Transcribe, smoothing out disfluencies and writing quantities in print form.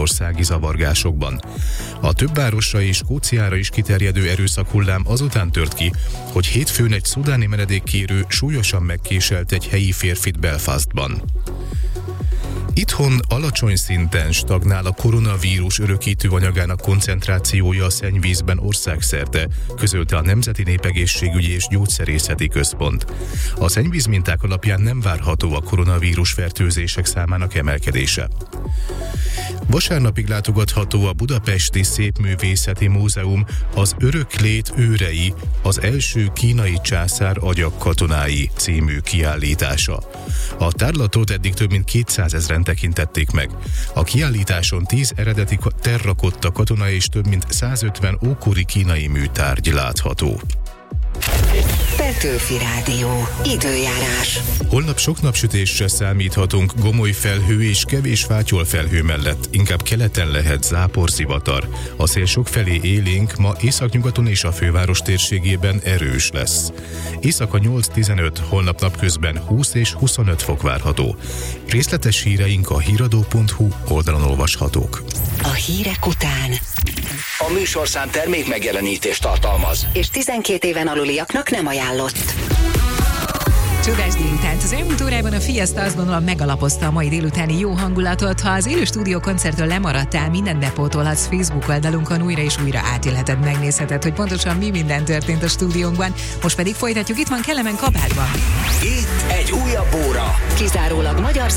magyarországi zavargásokban. A több városra és Skóciára is kiterjedő erőszakhullám azután tört ki, hogy hétfőn egy szudáni menedékkérő súlyosan megkéselt egy helyi férfit Belfastban. Itthon alacsony szinten stagnál a koronavírus örökítő anyagának koncentrációja a szennyvízben országszerte, közölte a Nemzeti Népegészségügyi és Gyógyszerészeti Központ. A szennyvíz minták alapján nem várható a koronavírus fertőzések számának emelkedése. Vasárnapig látogatható a Budapesti Szépművészeti Múzeum az Örök lét őrei, az első kínai császár agyak-katonái című kiállítása. A tárlatot eddig több mint 200 000 tekintették meg. A kiállításon 10 eredeti terrakotta katona és több mint 150 ókori kínai műtárgy látható. Petőfi Rádió. Időjárás. Holnap sok napsütésre számíthatunk, gomoly felhő és kevés fátyolfelhő mellett, inkább keleten lehet záporzivatar. A szél sokfelé élénk, ma északnyugaton és a főváros térségében erős lesz. Éjszaka 8-15, holnap napközben 20 és 25 fok várható. Részletes híreink a híradó.hu oldalon olvashatók. A hírek után A műsorszám termék megjelenítést tartalmaz, és 12 éven aluliaknak nem ajánlott. Csodás délutánt. Az elmúlt órában a Fiesta azt gondolom megalapozta a mai délutáni jó hangulatot. Ha az élő stúdió koncertről lemaradtál, mindent bepótolhatsz Facebook oldalunkon, újra és újra átélheted, megnézheted, hogy pontosan mi minden történt a stúdiónkban. Most pedig folytatjuk, itt van Kelemen kabátban. itt egy újabb óra. Kizárólag magyar